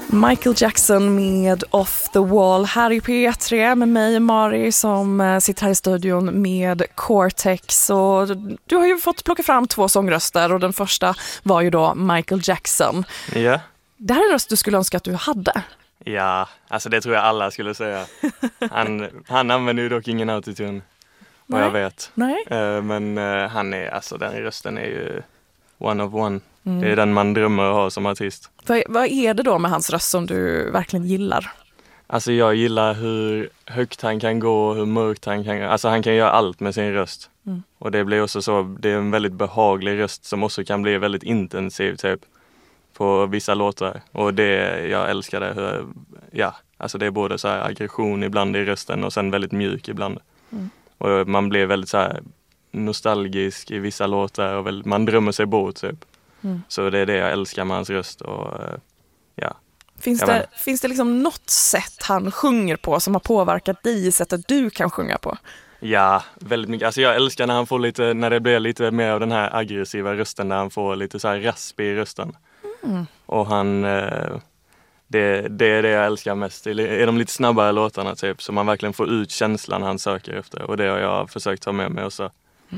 Michael Jackson med Off the Wall här i P3 med mig, Mari, som sitter här i studion med Cortex. Och du har ju fått plocka fram 2 sångröster och den första var ju då Michael Jackson. Ja. Det här är en röst du skulle önska att du hade. Ja, alltså det tror jag alla skulle säga. Han använder ju dock ingen autotune, vad jag vet. Nej. Men han är, alltså den rösten är ju one of one. Det är den man drömmer att ha som artist. Vad är det då med hans röst som du verkligen gillar? Alltså jag gillar hur högt han kan gå, hur mörkt han kan. Alltså han kan göra allt med sin röst. Och det blir också så, det är en väldigt behaglig röst som också kan bli väldigt intensiv typ på vissa låtar. Och det, jag älskar det. Alltså det är både så här aggression ibland i rösten och sen väldigt mjuk ibland. Och man blir väldigt så här nostalgisk i vissa låtar och man drömmer sig bort typ. Så det är det jag älskar med hans röst och ja. Finns det liksom något sätt han sjunger på som har påverkat dig i sättet du kan sjunga på? Ja, väldigt mycket. Alltså jag älskar när det blir lite mer av den här aggressiva rösten där han får lite så här rasp i rösten. Och han det är det jag älskar mest. Är de lite snabbare låtarna typ så man verkligen får ut känslan han söker efter och det har jag försökt ta med mig också.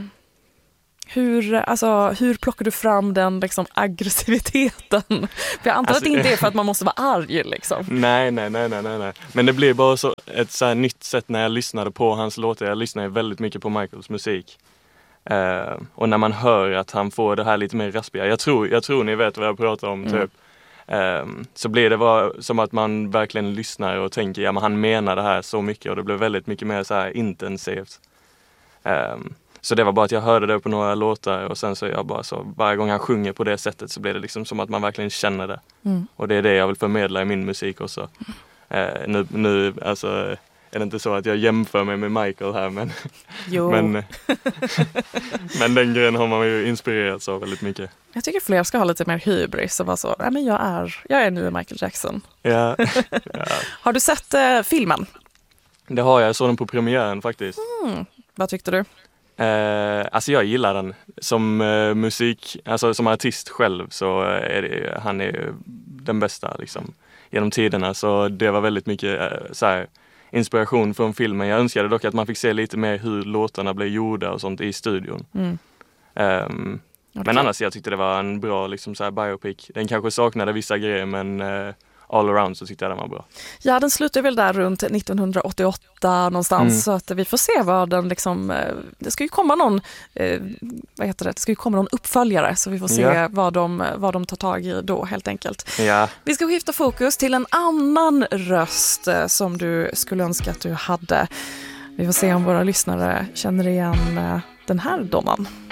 Hur plockar du fram den liksom aggressiviteten? För jag antar att det inte är för att man måste vara arg liksom. Nej. Men det blir bara så ett så här nytt sätt när jag lyssnade på hans låtar. Jag lyssnar ju väldigt mycket på Michaels musik. Och när man hör att han får det här lite mer raspiga. Jag tror ni vet vad jag pratar om typ. Så blir det bara som att man verkligen lyssnar och tänker ja men han menar det här så mycket och det blir väldigt mycket mer så här intensivt. Så det var bara att jag hörde det på några låtar och sen så är jag bara så varje gång han sjunger på det sättet så blir det liksom som att man verkligen känner det. Och det är det jag vill förmedla i min musik också. Nu alltså är det inte så att jag jämför mig med Michael här men men den grejen har man ju inspirerats av väldigt mycket. Jag tycker fler ska ha lite mer hybris och vara så, nej men jag är nu Michael Jackson. Ja. Har du sett filmen? Det har jag såg den på premiären faktiskt. Vad tyckte du? Alltså jag gillar den som musik, alltså som artist själv så är han är den bästa liksom genom tiderna så det var väldigt mycket så här, inspiration från filmen. Jag önskade dock att man fick se lite mer hur låtarna blev gjorda och sånt i studion. Men annars jag tyckte det var en bra liksom så här biopic. Den kanske saknade vissa grejer men all around så tyckte jag den var bra. Ja, den slutar väl där runt 1988 någonstans så att vi får se vad den liksom det ska ju komma någon det ska ju komma någon uppföljare så vi får se vad de tar tag i då helt enkelt. Ja. Vi ska skifta fokus till en annan röst som du skulle önska att du hade. Vi får se om våra lyssnare känner igen den här donnan.